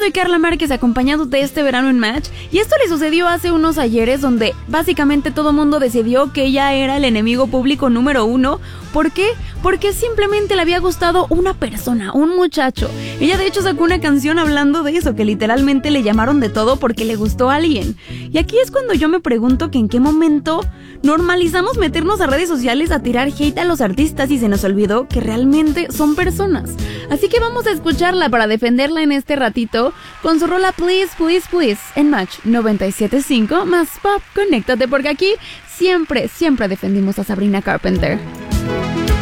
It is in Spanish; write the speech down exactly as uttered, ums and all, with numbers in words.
soy Carla Márquez, acompañándote este verano en Match. Y esto le sucedió hace unos ayeres, donde básicamente todo mundo decidió que ella era el enemigo público número uno. ¿Por qué? Porque simplemente le había gustado una persona, un muchacho. Ella de hecho sacó una canción hablando de eso, que literalmente le llamaron de todo porque le gustó a alguien. Y aquí es cuando yo me pregunto que en qué momento normalizamos meternos a redes sociales a tirar hate a los artistas y se nos olvidó que realmente son personas. Así que vamos a escucharla para defenderla en este ratito con su rola Please, Please, Please en Match noventa y siete punto cinco más Pop. Conéctate porque aquí siempre, siempre defendimos a Sabrina Carpenter.